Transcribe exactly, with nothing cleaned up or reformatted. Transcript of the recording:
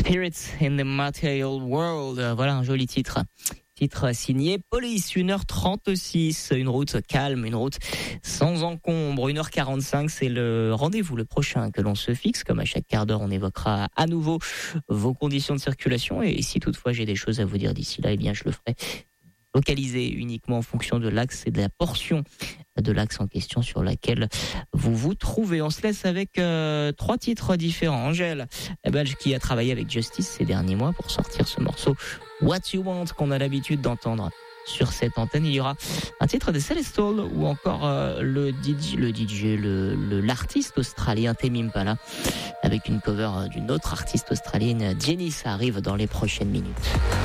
Spirits in the Material World. Voilà un joli titre. Titre signé Police, une heure trente-six, une route calme, une route sans encombre, une heure quarante-cinq, c'est le rendez-vous, le prochain que l'on se fixe. Comme à chaque quart d'heure, on évoquera à nouveau vos conditions de circulation et si toutefois j'ai des choses à vous dire d'ici là, eh bien je le ferai localisé uniquement en fonction de l'axe et de la portion de l'axe en question sur laquelle vous vous trouvez. On se laisse avec euh, trois titres différents. Angèle, la Belge qui a travaillé avec Justice ces derniers mois pour sortir ce morceau What You Want qu'on a l'habitude d'entendre sur cette antenne. Il y aura un titre de Celestial ou encore euh, le D J, le D J, le, le l'artiste australien Tame Impala avec une cover d'une autre artiste australienne, Jenny. Ça arrive dans les prochaines minutes.